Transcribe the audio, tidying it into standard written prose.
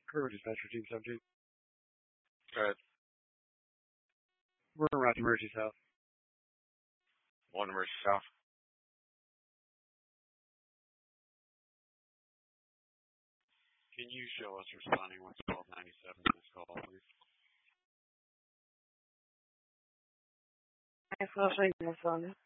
Crew dispatcher team 17. Go ahead. We're around Emergency South. 1 Emergency South. Can you show us responding once 1297 this call, please? I feel like this one.